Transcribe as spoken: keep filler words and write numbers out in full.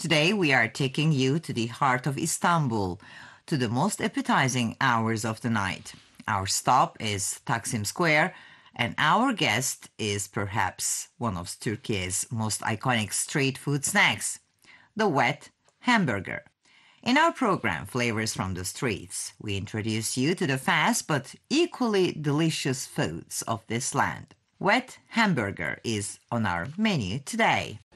Today we are taking you to the heart of Istanbul, to the most appetizing hours of the night. Our stop is Taksim Square, and our guest is perhaps one of Turkey's most iconic street food snacks, the wet hamburger. In our program, Flavors from the Streets, we introduce you to the fast but equally delicious foods of this land. Wet hamburger is on our menu today.